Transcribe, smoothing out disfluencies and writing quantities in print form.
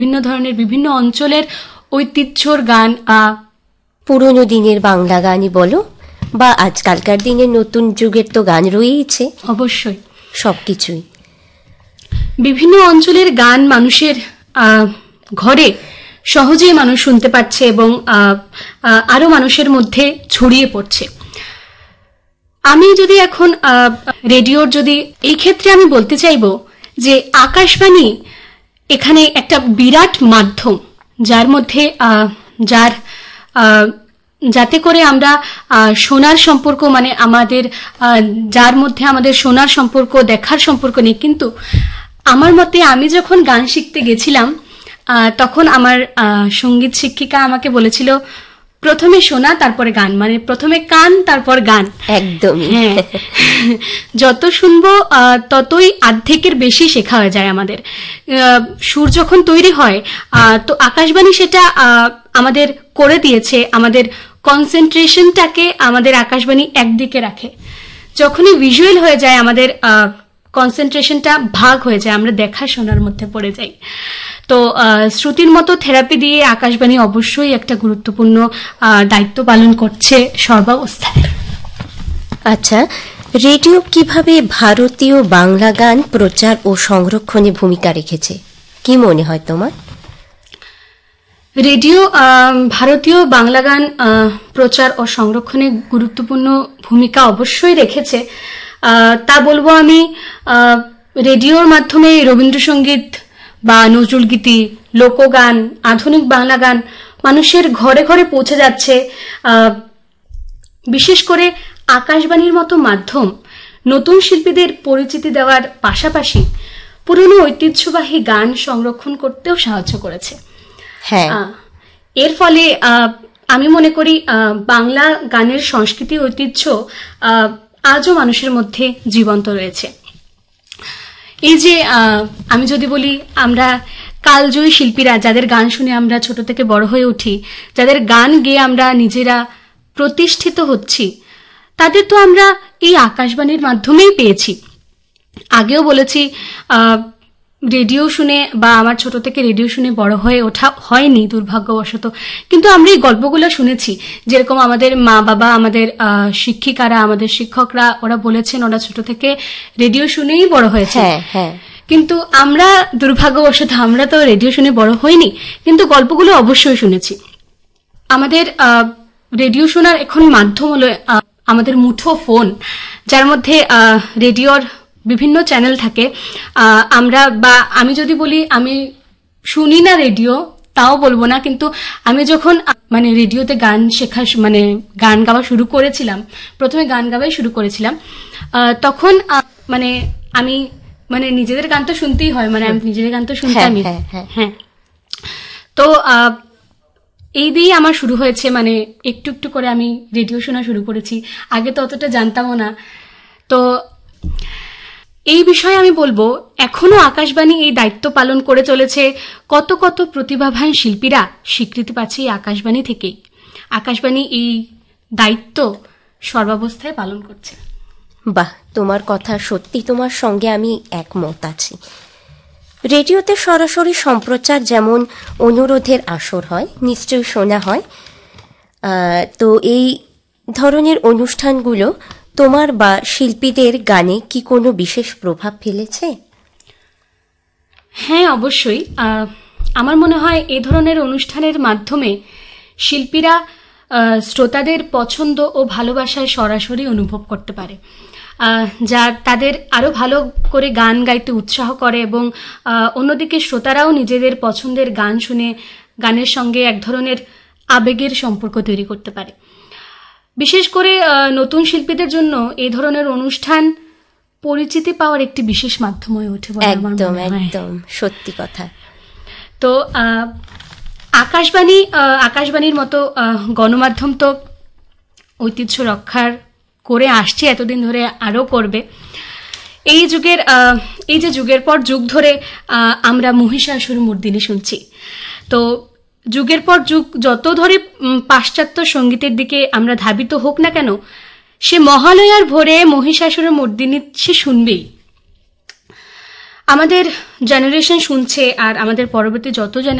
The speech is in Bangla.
বিভিন্ন ধরনের বিভিন্ন অঞ্চলের ঐতিহ্যর গান, পুরনো দিনের বাংলা গানই বলো বা আজকালকার দিনের নতুন যুগের তো গান রয়েছে, অবশ্যই সবকিছুই। বিভিন্ন অঞ্চলের গান মানুষের ঘরে সহজেই মানুষ শুনতে পাচ্ছে এবং আরো মানুষের মধ্যে ছড়িয়ে পড়ছে। আমি যদি এখন রেডিওর যদি এই ক্ষেত্রে আমি বলতে চাইব যে আকাশবাণী এখানে একটা বিরাট মাধ্যম, যার মধ্যে যাতে করে আমরা শোনার সম্পর্ক, মানে আমাদের যার মধ্যে আমাদের শোনার সম্পর্ক, দেখার সম্পর্ক নেই, কিন্তু আমার মতে আমি যখন গান শিখতে গেছিলাম তখন আমার সঙ্গীত শিক্ষিকা আমাকে বলেছিল প্রথমে শোনা তারপরে গান, মানে প্রথমে কান তারপর গান। একদম হ্যাঁ, যত শুনবো ততই অর্ধেকের বেশি শেখা হয়ে যায় আমাদের। সুর যখন তৈরি হয় তো আকাশবাণী সেটা আমাদের করে দিয়েছে, আমাদের কনসেন্ট্রেশনটাকে আমাদের আকাশবাণী একদিকে রাখে। যখনই ভিজুয়াল হয়ে যায় আমাদের কনসেন্ট্রেশনটা ভাগ হয়ে যায়, আমরা দেখা শোনার মধ্যে পড়ে যাই। তো শ্রুতির মতো থেরাপি দিয়ে আকাশবাণী অবশ্যই একটা গুরুত্বপূর্ণ দায়িত্ব পালন করছে সর্বাবস্থায়। আচ্ছা, রেডিও কিভাবে ভারতীয় বাংলা গান প্রচার ও সংরক্ষণে ভূমিকা রেখেছে, কি মনে হয় তোমার? রেডিও ভারতীয় বাংলা গান প্রচার ও সংরক্ষণে গুরুত্বপূর্ণ ভূমিকা অবশ্যই রেখেছে। তা বলবো আমি, রেডিওর মাধ্যমে রবীন্দ্রসঙ্গীত বা নজরুল গীতি, লোকগান, আধুনিক বাংলা গান মানুষের ঘরে ঘরে পৌঁছে যাচ্ছে। বিশেষ করে আকাশবাণীর মতো মাধ্যম নতুন শিল্পীদের পরিচিতি দেওয়ার পাশাপাশি পুরনো ঐতিহ্যবাহী গান সংরক্ষণ করতেও সাহায্য করেছে। হ্যাঁ, এর ফলে আমি মনে করি বাংলা গানের সংস্কৃতি ঐতিহ্য আজও মানুষের মধ্যে জীবন্ত রয়েছে। এই যে আমি যদি বলি, আমরা কালজয়ী শিল্পীরা যাদের গান শুনে আমরা ছোট থেকে বড় হয়ে উঠি, যাদের গান গেয়ে আমরা নিজেরা প্রতিষ্ঠিত হচ্ছি, তাদের তো আমরা এই আকাশবাণীর মাধ্যমেই পেয়েছি। আগেও বলেছি রেডিও শুনে বা আমার ছোট থেকে রেডিও শুনে বড় হয়ে ওঠা হয়নি দুর্ভাগ্যবশত, কিন্তু আমরা এই গল্পগুলো শুনেছি। যেরকম আমাদের মা বাবা, আমাদের শিক্ষিকারা, আমাদের শিক্ষকরা, ওরা বলেছেন ওরা ছোট থেকে রেডিও শুনেই বড় হয়েছে। কিন্তু আমরা দুর্ভাগ্যবশত আমরা তো রেডিও শুনে বড় হইনি, কিন্তু গল্পগুলো অবশ্যই শুনেছি। আমাদের রেডিও শোনার এখন মাধ্যম হলো আমাদের মুঠো ফোন, যার মধ্যে রেডিওর বিভিন্ন চ্যানেল থাকে। আমরা বা আমি যদি বলি আমি শুনি না রেডিও, তাও বলবো না, কিন্তু আমি যখন মানে রেডিওতে গান শেখা, মানে গান গাওয়া শুরু করেছিলাম, প্রথমে গান গাওয়াই শুরু করেছিলাম, তখন মানে আমি মানে নিজেদের গান তো শুনতেই হয়, মানে আমি নিজেদের গান তো শুনতামই। হ্যাঁ, তো এই দিয়ে আমার শুরু হয়েছে, মানে একটু একটু করে আমি রেডিও শোনা শুরু করেছি। আগে তো অতটা জানতামও না। তো এই বিষয়ে আমি বলবো, এখনো আকাশবাণী এই দায়িত্ব পালন করে চলেছে। কত কত প্রতিভাবান শিল্পীরা স্বীকৃতি পাচ্ছে এই আকাশবাণী থেকেই। আকাশবাণী এই দায়িত্ব সর্বাবস্থায় পালন করছে। বাহ, তোমার কথা সত্যি, তোমার সঙ্গে আমি একমত আছি। রেডিওতে সরাসরি সম্প্রচার যেমন অনুরোধের আসর হয়, নিশ্চয়ই শোনা হয়। তো এই ধরনের অনুষ্ঠানগুলো তোমার বা শিল্পীদের গানে কি কোনো বিশেষ প্রভাব ফেলেছে? হ্যাঁ, অবশ্যই। আমার মনে হয় এই ধরনের অনুষ্ঠানের মাধ্যমে শিল্পীরা শ্রোতাদের পছন্দ ও ভালোবাসায় সরাসরি অনুভব করতে পারে, যা তাদের আরো ভালো করে গান গাইতে উৎসাহ করে এবং অন্যদিকে শ্রোতারাও নিজেদের পছন্দের গান শুনে গানের সঙ্গে এক ধরনের আবেগের সম্পর্ক তৈরি করতে পারে। বিশেষ করে নতুন শিল্পীদের জন্য এই ধরনের অনুষ্ঠান পরিচিতি পাওয়ার একটি বিশেষ মাধ্যম হয়ে ওঠে বলে আমার মনে হয়। একদম সত্যি কথা। তো আকাশবাণীর মতো গণমাধ্যম তো ঐতিহ্য রক্ষার করে আসছে এতদিন ধরে, আরো করবে। এই যে যুগের পর যুগ ধরে আমরা মহিষাসুর মর্দিনী শুনছি। তো যুগের পর যুগ যত ধরে পাশ্চাত্য সঙ্গীতের দিকে আমরা ধাবিত হোক না কেন, সে মহালয়ার ভোরে মহিষাসুর মর্দিনী সে শুনবেই। আমাদের জেনারেশন শুনছে আর আমাদের পরবর্তী যত